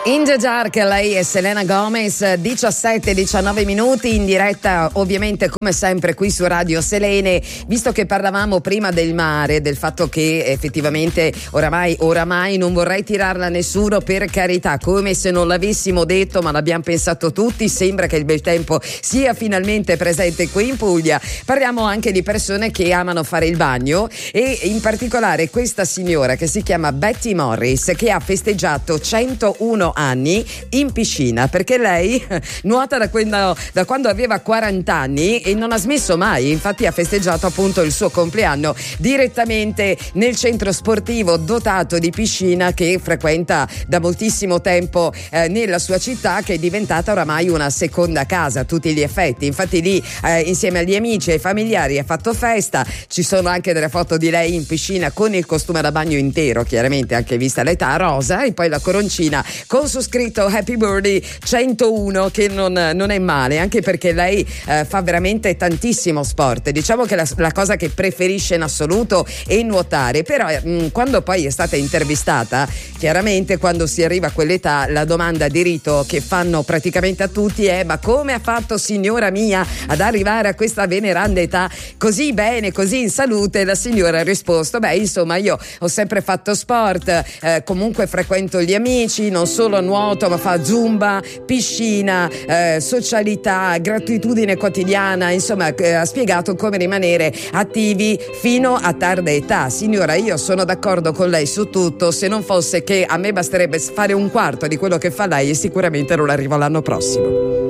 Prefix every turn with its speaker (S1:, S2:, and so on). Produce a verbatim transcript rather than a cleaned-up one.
S1: In the Dark, lei è Selena Gomez, diciassette diciannove minuti in diretta, ovviamente come sempre qui su Radio Selene. Visto che parlavamo prima del mare, del fatto che effettivamente oramai, oramai non vorrei tirarla a nessuno, per carità, come se non l'avessimo detto, ma l'abbiamo pensato tutti, sembra che il bel tempo sia finalmente presente qui in Puglia. Parliamo anche di persone che amano fare il bagno, e in particolare questa signora che si chiama Betty Morris, che ha festeggiato centouno anni in piscina, perché lei nuota da quando, da quando aveva quaranta anni e non ha smesso mai. Infatti ha festeggiato appunto il suo compleanno direttamente nel centro sportivo dotato di piscina che frequenta da moltissimo tempo eh, nella sua città, che è diventata oramai una seconda casa a tutti gli effetti. Infatti lì eh, insieme agli amici e ai familiari ha fatto festa. Ci sono anche delle foto di lei in piscina con il costume da bagno intero, chiaramente anche vista l'età, rosa, e poi la coroncina con su scritto Happy Birthday centouno, che non, non è male, anche perché lei eh, fa veramente tantissimo sport. Diciamo che la, la cosa che preferisce in assoluto è nuotare, però mh, quando poi è stata intervistata, chiaramente quando si arriva a quell'età la domanda di rito che fanno praticamente a tutti è: ma come ha fatto, signora mia, ad arrivare a questa veneranda età così bene, così in salute? La signora ha risposto: beh, insomma, io ho sempre fatto sport, eh, comunque frequento gli amici, non solo nuoto, ma fa zumba, piscina, eh, socialità, gratitudine quotidiana. Insomma, eh, ha spiegato come rimanere attivi fino a tarda età. Signora, io sono d'accordo con lei su tutto, se non fosse che a me basterebbe fare un quarto di quello che fa lei e sicuramente non arrivo l'anno prossimo.